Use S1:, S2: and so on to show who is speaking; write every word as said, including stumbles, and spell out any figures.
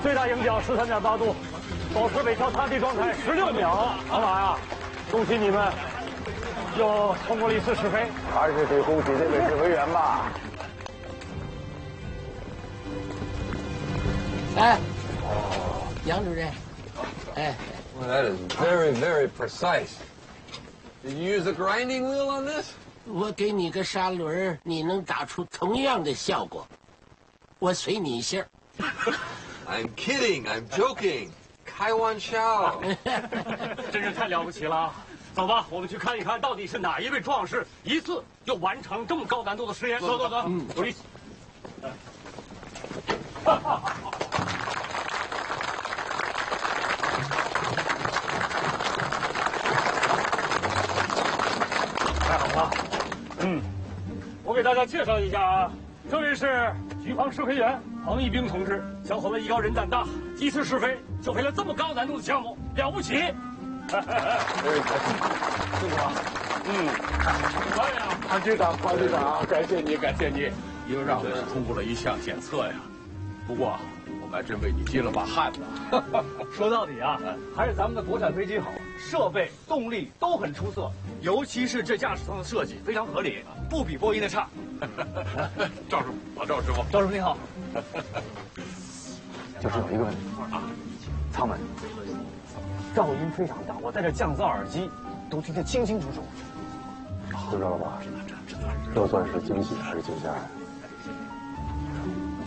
S1: 最大仰角十三点八度，保持尾桥踏地状态十六秒。老马呀，恭喜你们又通过了一次试飞。
S2: 还是得恭喜这位指挥员吧。
S3: 哎，杨主任，哎。
S4: Well, that is very, very precise. Did you use a grinding wheel on this?
S3: 我给你个砂轮，你能打出同样的效果。我随你姓。
S4: I'm kidding. I'm joking. 开玩笑。
S1: 真是太了不起了！走吧，我们去看一看到底是哪一位壮士一次就完成这么高难度的实验。走走走，嗯，有力气。哈哈哈。 太好了，嗯，我给大家介绍一下啊，这位是局方试飞员彭一冰同志，小伙子艺高人胆大，一次试飞就飞了这么高难度的项目，了不起！辛苦了，嗯，欢迎潘局长，潘局长，感谢你，感谢你，
S5: 又让我们通过了一项检测呀。不过我们还真为你接了把汗呢。
S1: 说到底啊，还是咱们的国产飞机好，设备、动力都很出色，尤其是这驾驶舱的设计非常合理，不比波音的差。
S5: 赵师傅，赵师傅，
S1: 赵师傅你好。
S2: 就是有一个问题啊，舱门
S1: 噪音非常大，我戴着降噪耳机都听得清清楚楚。
S2: 知道了吧？这算是惊喜还是惊吓呀？